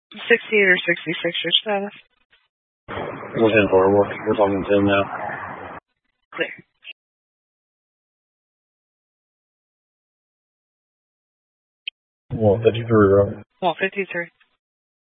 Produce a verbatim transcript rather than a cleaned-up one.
sixty-eight or sixty-six, your status? We're ten four. We're, we're talking ten now. Clear. one fifty-three, right? one fifty-three.